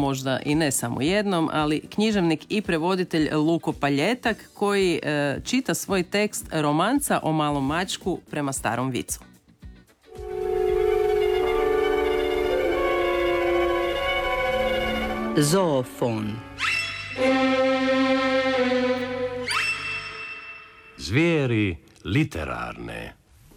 možda i ne samo jednom, ali književnik i prevoditelj Luko Paljetak koji čita svoj tekst Romanca o malom mačku prema starom vicu. Zoofon. Zvijeri literarne.